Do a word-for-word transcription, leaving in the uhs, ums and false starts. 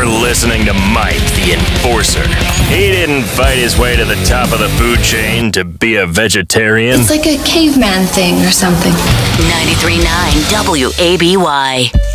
You're listening to Mike the Enforcer. He didn't fight his way to the top of the food chain to be a vegetarian. It's like a caveman thing or something. ninety-three point nine W A B Y.